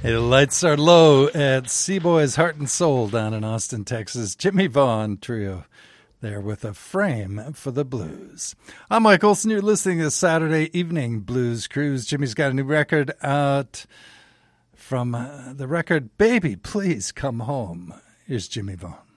The lights are low at Seaboy's Heart and Soul down in Austin, Texas. Jimmy Vaughn Trio there with A Frame for the Blues. I'm Mike Olson. You're listening to Saturday Evening Blues Cruise. Jimmy's got a new record out from the record Baby, Please Come Home. Here's Jimmy Vaughn.